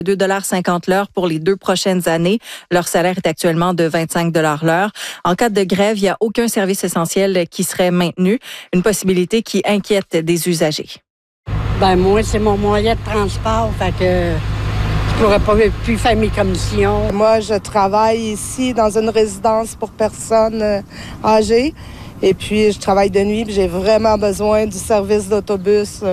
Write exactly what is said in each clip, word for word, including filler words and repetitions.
deux dollars cinquante l'heure pour les deux prochaines années. Leur salaire est actuellement de vingt-cinq dollars l'heure. En cas de grève, il n'y a aucun service essentiel qui serait maintenu. Une possibilité qui inquiète des usagers. Ben moi, c'est mon moyen de transport, fait que je pourrais pas plus faire mes commissions. Moi, je travaille ici dans une résidence pour personnes âgées. Et puis, je travaille de nuit, puis j'ai vraiment besoin du service d'autobus.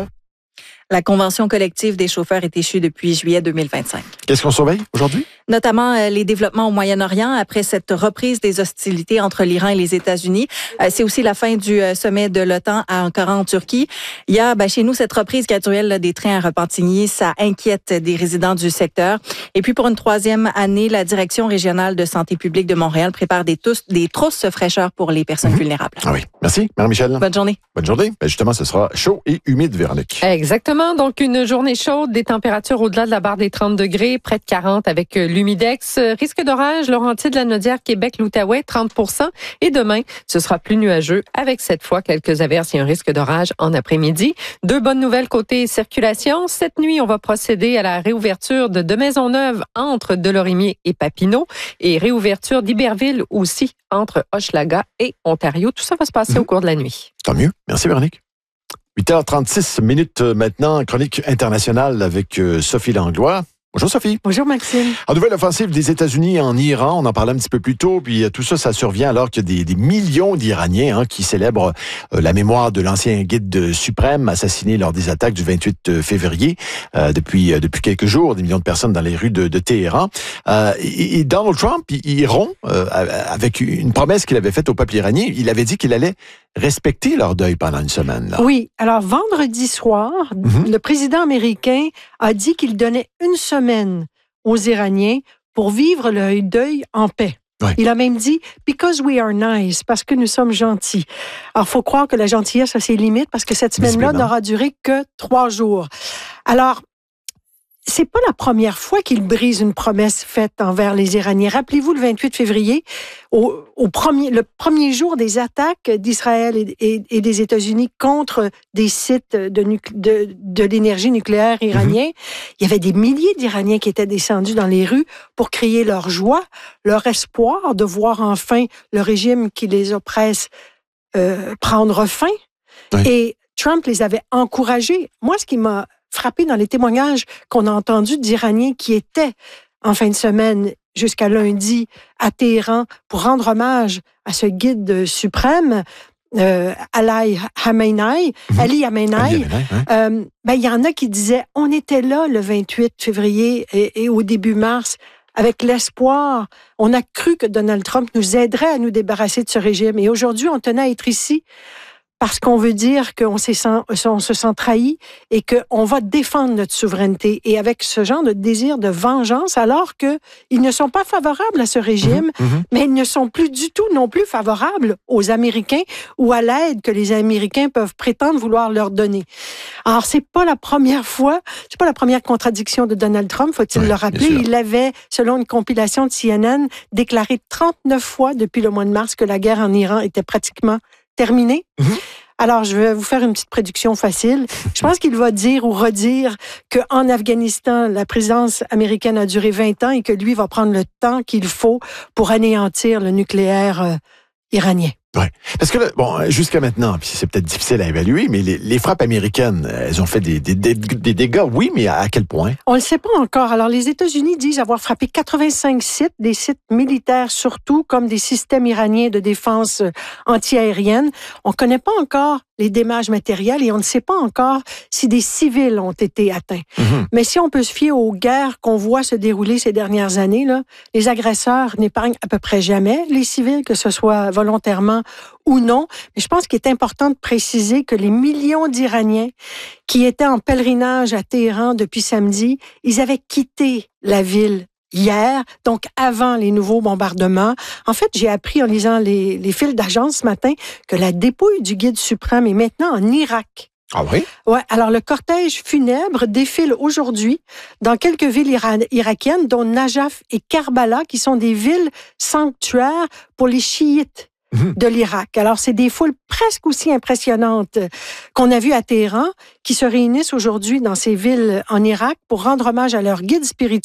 La convention collective des chauffeurs est échue depuis juillet deux mille vingt-cinq. Qu'est-ce qu'on surveille aujourd'hui? Notamment euh, les développements au Moyen-Orient après cette reprise des hostilités entre l'Iran et les États-Unis. Euh, c'est aussi la fin du euh, sommet de l'OTAN à Ankara en Turquie. Il y a ben, chez nous cette reprise graduelle là, des trains à Repentigny. Ça inquiète des résidents du secteur. Et puis pour une troisième année, la Direction régionale de santé publique de Montréal prépare des, tous, des trousses fraîcheurs pour les personnes mmh. vulnérables. Ah oui. Merci, Marie-Michel. Bonne journée. Bonne journée. Ben justement, ce sera chaud et humide, Véronique. Exactement. Donc, une journée chaude, des températures au-delà de la barre des trente degrés, près de quarante avec l'humidex. Risque d'orage, Laurentides, Lanaudière, Québec, l'Outaouais, trente pour cent. Et demain, ce sera plus nuageux avec cette fois quelques averses et un risque d'orage en après-midi. Deux bonnes nouvelles côté circulation. Cette nuit, on va procéder à la réouverture de, de Maisonneuve entre Delorimier et Papineau et réouverture d'Iberville aussi entre Hochelaga et Ontario. Tout ça va se passer mmh. au cours de la nuit. Tant mieux. Merci, Véronique. huit heures trente-six minutes maintenant, chronique internationale avec Sophie Langlois. Bonjour Sophie. Bonjour Maxime. En nouvelle offensive des États-Unis en Iran, on en parlait un petit peu plus tôt, puis tout ça, ça survient alors qu'il y a des, des millions d'Iraniens hein, qui célèbrent euh, la mémoire de l'ancien guide suprême assassiné lors des attaques du vingt-huit février. Euh, depuis euh, depuis quelques jours, des millions de personnes dans les rues de, de Téhéran. Euh, et, et Donald Trump, il, il rompt euh, avec une promesse qu'il avait faite au peuple iranien. Il avait dit qu'il allait respecter leur deuil pendant une semaine. Là. Oui. Alors, vendredi soir, mm-hmm. le président américain a dit qu'il donnait une semaine aux Iraniens pour vivre leur deuil en paix. Ouais. Il a même dit « because we are nice », parce que nous sommes gentils. Alors, il faut croire que la gentillesse a ses limites, parce que cette semaine-là n'aura duré que trois jours. Alors, c'est pas la première fois qu'il brise une promesse faite envers les Iraniens. Rappelez-vous, le vingt-huit février, au, au premier, le premier jour des attaques d'Israël et, et, et des États-Unis contre des sites de, de, de l'énergie nucléaire iranien, mm-hmm. il y avait des milliers d'Iraniens qui étaient descendus dans les rues pour crier leur joie, leur espoir de voir enfin le régime qui les oppresse euh, prendre fin. Oui. Et Trump les avait encouragés. Moi, ce qui m'a frappé dans les témoignages qu'on a entendus d'Iraniens qui étaient en fin de semaine jusqu'à lundi à Téhéran pour rendre hommage à ce guide suprême, euh, Ali Khamenei, mmh. Ali Khamenei, euh, ben, il y en a qui disaient « On était là le vingt-huit février et, et au début mars ». Avec l'espoir, on a cru que Donald Trump nous aiderait à nous débarrasser de ce régime. Et aujourd'hui, on tenait à être ici parce qu'on veut dire qu'on se sent, on se sent trahi et qu'on va défendre notre souveraineté. Et avec ce genre de désir de vengeance, alors qu'ils ne sont pas favorables à ce régime, mmh, mmh. mais ils ne sont plus du tout non plus favorables aux Américains ou à l'aide que les Américains peuvent prétendre vouloir leur donner. Alors, c'est pas la première fois, c'est pas la première contradiction de Donald Trump, faut-il oui, le rappeler. Il avait, selon une compilation de C N N, déclaré trente-neuf fois depuis le mois de mars que la guerre en Iran était pratiquement terminé. Mmh. Alors, je vais vous faire une petite prédiction facile. Je pense qu'il va dire ou redire qu'en Afghanistan, la présence américaine a duré vingt ans et que lui va prendre le temps qu'il faut pour anéantir le nucléaire euh, iranien. Oui, parce que là, bon, jusqu'à maintenant, puis c'est peut-être difficile à évaluer, mais les, les frappes américaines, elles ont fait des, des, des, des dégâts, oui, mais à, à quel point? On le sait pas encore. Alors, les États-Unis disent avoir frappé quatre-vingt-cinq sites, des sites militaires surtout, comme des systèmes iraniens de défense antiaérienne. On connaît pas encore les dommages matériels et on ne sait pas encore si des civils ont été atteints. Mm-hmm. Mais si on peut se fier aux guerres qu'on voit se dérouler ces dernières années, là, les agresseurs n'épargnent à peu près jamais les civils, que ce soit volontairement ou non. Mais je pense qu'il est important de préciser que les millions d'Iraniens qui étaient en pèlerinage à Téhéran depuis samedi, ils avaient quitté la ville hier, donc avant les nouveaux bombardements. En fait, j'ai appris en lisant les, les fils d'agence ce matin que la dépouille du guide suprême est maintenant en Irak. Ah oui? Ouais. Alors, le cortège funèbre défile aujourd'hui dans quelques villes ira- irakiennes, dont Najaf et Karbala, qui sont des villes sanctuaires pour les chiites de l'Irak. Alors, c'est des foules presque aussi impressionnantes qu'on a vues à Téhéran, qui se réunissent aujourd'hui dans ces villes en Irak pour rendre hommage à leur guide spirituel.